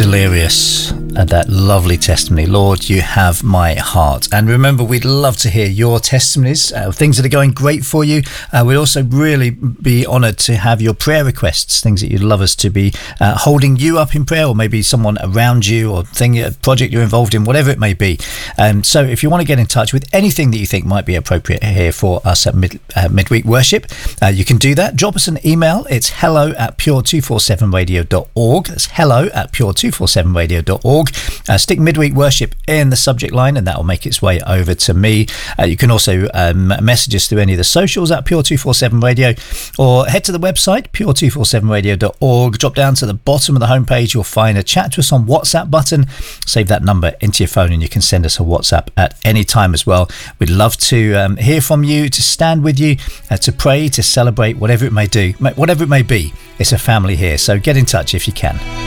Delirious, and that lovely testimony. Lord, you have my heart. And remember, we'd love to hear your testimonies, things that are going great for you. We'd also really be honoured to have your prayer requests, things that you'd love us to be holding you up in prayer, or maybe someone around you, or a project you're involved in, whatever it may be. So if you want to get in touch with anything that you think might be appropriate here for us at Midweek Worship, you can do that. Drop us an email. It's hello@pure247radio.org. That's hello@pure247radio.org. Stick Midweek Worship in the subject line, and that will make its way over to me. You can also message us through any of the socials at Pure247 Radio, or head to the website pure247radio.org. Drop down to the bottom of the homepage. You'll find a chat to us on WhatsApp button. Save that number into your phone, and you can send us a WhatsApp at any time as well. We'd love to hear from you, to stand with you, to pray, to celebrate, whatever it may be. It's a family here, so get in touch if you can.